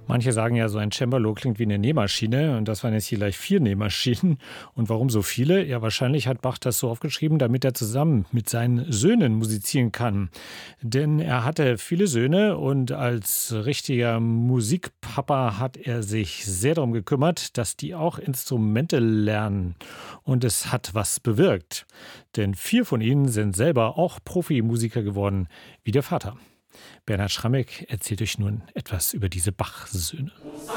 Manche sagen ja, so ein Cembalo klingt wie eine Nähmaschine und das waren jetzt hier gleich 4 Nähmaschinen. Und warum so viele? Ja, wahrscheinlich hat Bach das so aufgeschrieben, damit er zusammen mit seinen Söhnen musizieren kann. Denn er hatte viele Söhne und als richtiger Musikpapa hat er sich sehr darum gekümmert, dass die auch Instrumente lernen. Und es hat was bewirkt. Denn 4 von ihnen sind selber auch Profimusiker geworden, wie der Vater. Bernhard Schrammeck erzählt euch nun etwas über diese Bach-Söhne.